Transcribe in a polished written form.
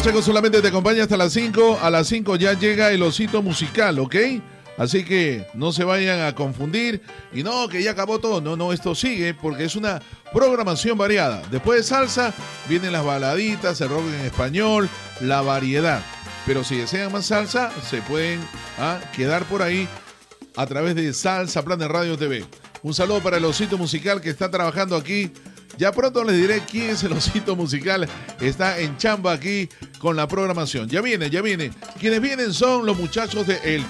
Pacheco solamente te acompaña hasta las 5. A las 5 ya llega el osito musical, ¿ok? Así que no se vayan a confundir. Y no, que ya acabó todo. No, esto sigue porque es una programación variada. Después de salsa vienen las baladitas, el rock en español, la variedad. Pero si desean más salsa, se pueden quedar por ahí a través de Salsa Plan de Radio TV. Un saludo para el osito musical que está trabajando aquí. Ya pronto les diré quién es el osito musical. Está en chamba aquí con la programación. Ya viene. Quienes vienen son los muchachos de El